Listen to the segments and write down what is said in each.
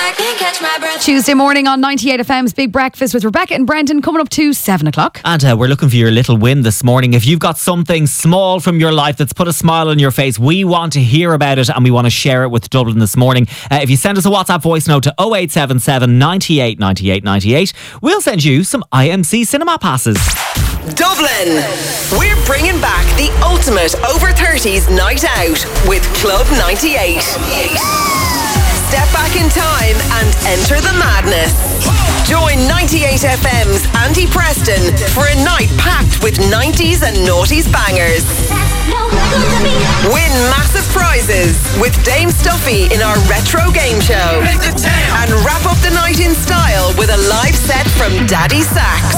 Tuesday morning on 98 FM's Big Breakfast with Rebecca and Brendan coming up to 7 o'clock. And we're looking for your little win this morning. If you've got something small from your life that's put a smile on your face, we want to hear about it and we want to share it with Dublin this morning. If you send us a WhatsApp voice note to 0877 98 98 98, we'll send you some IMC cinema passes. Dublin, we're bringing back the ultimate over 30s night out with Club 98. Step back in time and enter the madness. Join 98 FM's Andy Preston for a night packed with 90s and noughties bangers. Win massive prizes with Dame Stuffy in our retro game show. And wrap up the night in style with a live set from Daddy Sax.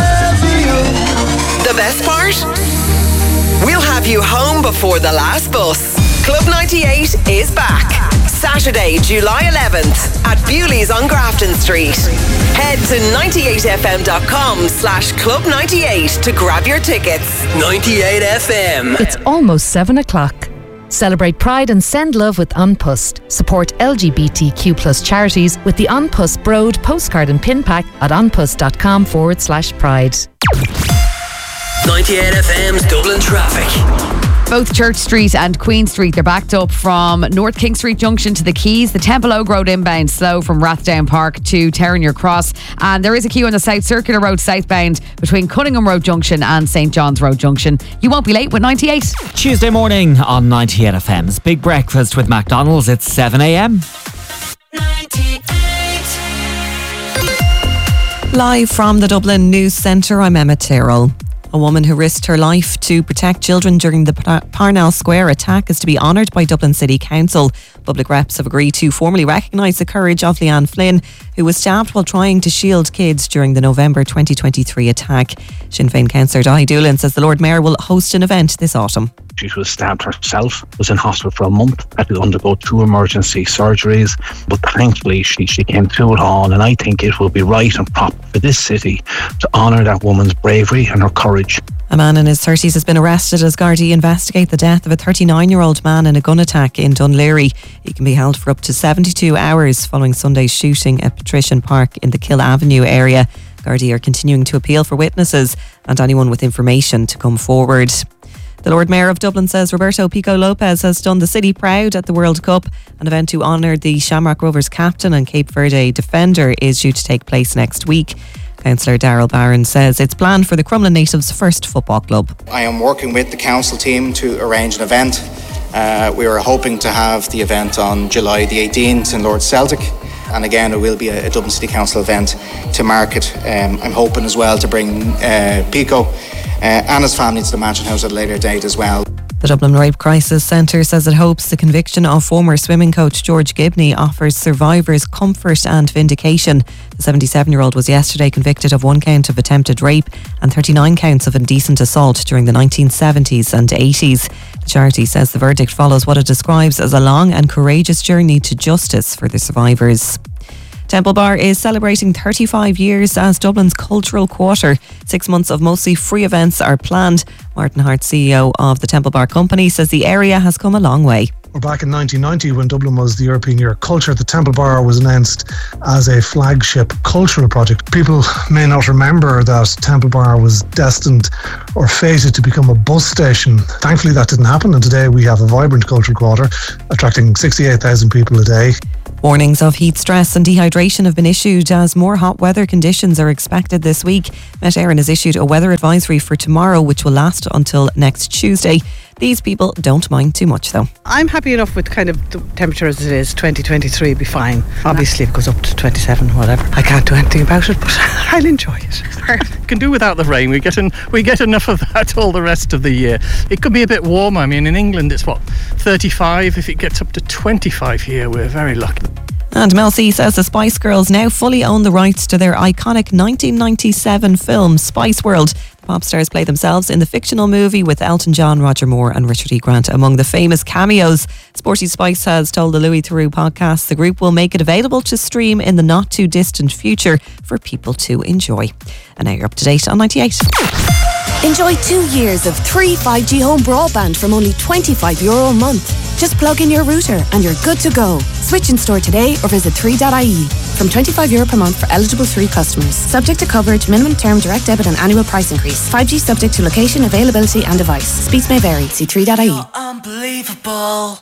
The best part? We'll have you home before the last bus. Club 98 is back. Saturday, July 11th at Bewley's on Grafton Street. Head to 98fm.com/club98 to grab your tickets. 98 FM. It's almost 7 o'clock. Celebrate Pride and send love with An Post. Support LGBTQ+ charities with the An Post Broad postcard and pin pack at anpost.com/pride. 98 FM's Dublin traffic. Both Church Street and Queen Street, they're backed up from North King Street Junction to the Quays. The Temple Oak Road inbound slow from Rathdown Park to Terranure Cross. And there is a queue on the South Circular Road southbound between Cunningham Road Junction and St John's Road Junction. You won't be late with 98. Tuesday morning on 98 FM's Big Breakfast with McDonald's. It's 7 a.m. 98. Live from the Dublin News Centre, I'm Emma Tyrrell. A woman who risked her life to protect children during the Parnell Square attack is to be honoured by Dublin City Council. Public reps have agreed to formally recognise the courage of Leanne Flynn, who was stabbed while trying to shield kids during the November 2023 attack. Sinn Féin councillor Dahi Doolan says the Lord Mayor will host an event this autumn. She was stabbed herself, was in hospital for a month, had to undergo 2 emergency surgeries, but thankfully she came through it all, and I think it will be right and proper for this city to honour that woman's bravery and her courage. A man in his 30s has been arrested as Gardaí investigate the death of a 39-year-old man in a gun attack in Dunleary. He can be held for up to 72 hours following Sunday's shooting at Patrician Park in the Kill Avenue area. Gardaí are continuing to appeal for witnesses and anyone with information to come forward. The Lord Mayor of Dublin says Roberto Pico Lopez has done the city proud at the World Cup. An event to honour the Shamrock Rovers captain and Cape Verde defender is due to take place next week. Councillor Darrell Barron says it's planned for the Crumlin natives' first football club. I am working with the council team to arrange an event. We are hoping to have the event on July the 18th in Lord Celtic. And again, it will be a Dublin City Council event to mark it. I'm hoping as well to bring Pico and his family to the Mansion House at a later date as well. The Dublin Rape Crisis Centre says it hopes the conviction of former swimming coach George Gibney offers survivors comfort and vindication. The 77-year-old was yesterday convicted of 1 count of attempted rape and 39 counts of indecent assault during the 1970s and 80s. The charity says the verdict follows what it describes as a long and courageous journey to justice for the survivors. Temple Bar is celebrating 35 years as Dublin's cultural quarter. 6 months of mostly free events are planned. Martin Hart, CEO of the Temple Bar Company, says the area has come a long way. We're back in 1990 when Dublin was the European Year of Culture. The Temple Bar was announced as a flagship cultural project. People may not remember that Temple Bar was destined or fated to become a bus station. Thankfully that didn't happen, and today we have a vibrant cultural quarter attracting 68,000 people a day. Warnings of heat stress and dehydration have been issued as more hot weather conditions are expected this week. Met Éireann has issued a weather advisory for tomorrow, which will last until next Tuesday. These people don't mind too much though. I'm happy enough with kind of the temperature as it is. 2023 will be fine. Obviously if it goes up to 27, whatever. I can't do anything about it, but I'll enjoy it. Can do without the rain. We get enough of that all the rest of the year. It could be a bit warmer. I mean, in England it's 35. If it gets up to 25 here, we're very lucky. And Mel C says the Spice Girls now fully own the rights to their iconic 1997 film Spice World. The pop stars play themselves in the fictional movie with Elton John, Roger Moore and Richard E. Grant among the famous cameos. Sporty Spice has told the Louis Theroux podcast the group will make it available to stream in the not too distant future for people to enjoy. And now you're up to date on 98. Enjoy 2 years of 3 5G home broadband from only €25 a month. Just plug in your router and you're good to go. Switch in store today or visit 3.ie. From €25 per month for eligible 3 customers. Subject to coverage, minimum term, direct debit and annual price increase. 5G subject to location, availability and device. Speeds may vary. See 3.ie. Unbelievable.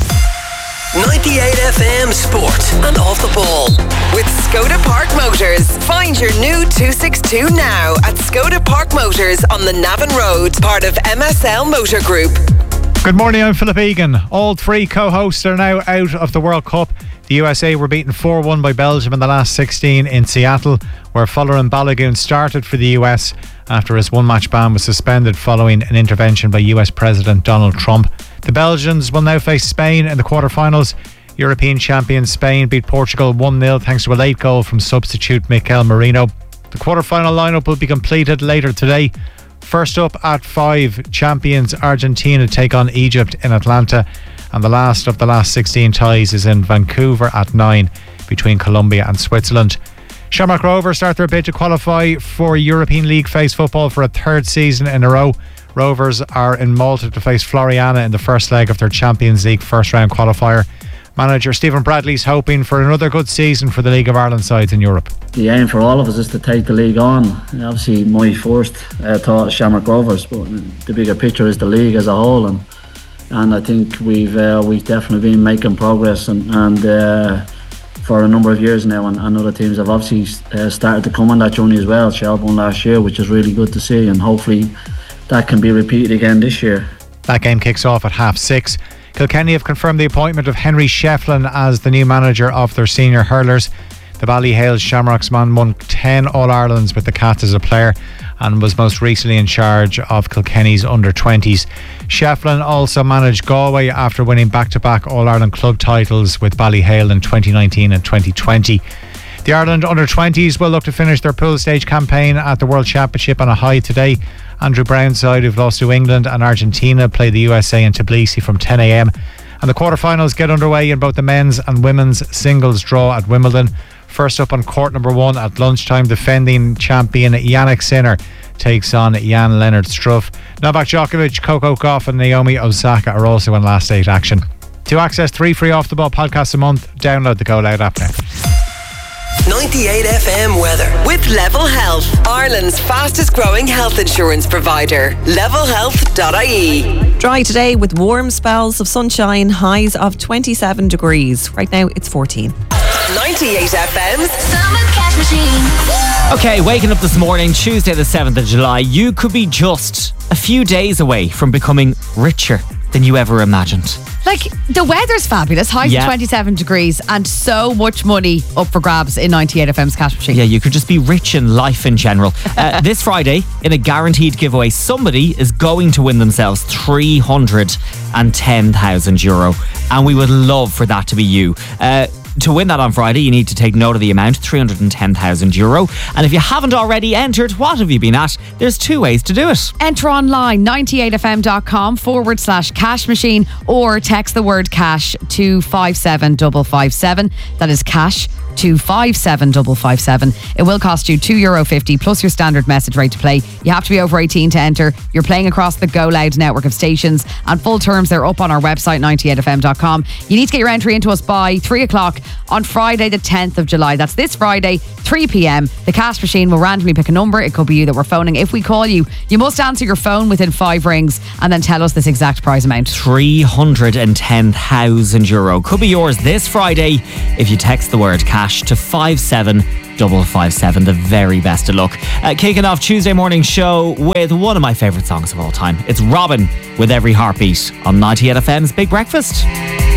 98 FM Sport and Off the Ball. With Skoda Park Motors. Find your new 262 now at Skoda Park Motors on the Navan Road, part of MSL Motor Group. Good morning, I'm Philip Egan. All 3 co-hosts are now out of the World Cup. The USA were beaten 4-1 by Belgium in the last 16 in Seattle, where Folarin Balogun started for the US after his one-match ban was suspended following an intervention by US President Donald Trump. The Belgians will now face Spain in the quarterfinals. European champion Spain beat Portugal 1-0 thanks to a late goal from substitute Mikel Merino. The quarterfinal lineup will be completed later today. First up at 5, champions Argentina take on Egypt in Atlanta, and the last of the last 16 ties is in Vancouver at 9 between Colombia and Switzerland. Shamrock Rovers start their bid to qualify for European League phase football for a 3rd season in a row. Rovers are in Malta to face Floriana in the first leg of their Champions League first round qualifier. Manager Stephen Bradley's hoping for another good season for the League of Ireland sides in Europe. The aim for all of us is to take the league on. Obviously my first thought is Shamrock Rovers, but the bigger picture is the league as a whole, and I think we've definitely been making progress and for a number of years now, and other teams have obviously started to come on that journey as well. Shelbourne last year, which is really good to see, and hopefully that can be repeated again this year. That game kicks off at 6:30. Kilkenny have confirmed the appointment of Henry Shefflin as the new manager of their senior hurlers. The Ballyhale Shamrocks man won 10 All-Irelands with the Cats as a player and was most recently in charge of Kilkenny's under-20s. Shefflin also managed Galway after winning back-to-back All-Ireland club titles with Ballyhale in 2019 and 2020. The Ireland under-20s will look to finish their pool stage campaign at the World Championship on a high today. Andrew Brown's side, who've lost to England and Argentina, play the USA in Tbilisi from 10 a.m. And the quarterfinals get underway in both the men's and women's singles draw at Wimbledon. First up on court number 1 at lunchtime, defending champion Jannik Sinner takes on Jan-Lennard Struff. Novak Djokovic, Coco Gauff and Naomi Osaka are also in last 8 action. To access 3 free Off the Ball podcasts a month, download the Go Loud app now. 98 FM weather. With Level Health, Ireland's fastest growing health insurance provider. Levelhealth.ie. Dry today with warm spells of sunshine, highs of 27 degrees. Right now it's 14. 98 FM's Summer Cash Machine. Okay, waking up this morning, Tuesday the 7th of July, you could be just a few days away from becoming richer than you ever imagined. Like, the weather's fabulous, highs of 27 degrees and so much money up for grabs in 98 FM's cash machine. Yeah, you could just be rich in life in general. This Friday, in a guaranteed giveaway, somebody is going to win themselves €310,000, and we would love for that to be you. To win that on Friday, you need to take note of the amount, €310,000. And if you haven't already entered, what have you been at? There's 2 ways to do it. Enter online, 98fm.com/cash machine, or text the word cash to 57557. That is cash to 57557. It will cost you €2.50 plus your standard message rate to play. You have to be over 18 to enter. You're playing across the Go Loud network of stations, and full terms, they're up on our website, 98fm.com. You need to get your entry into us by 3 o'clock on Friday the 10th of July. That's this Friday, 3 p.m. The cash machine will randomly pick a number. It could be you that we're phoning. If we call you, you must answer your phone within 5 rings and then tell us this exact prize amount. €310,000 could be yours this Friday if you text the word cash to 57557. The very best of luck. Kicking off Tuesday morning show with one of my favourite songs of all time. It's Robin with Every Heartbeat on 98 FM's Big Breakfast.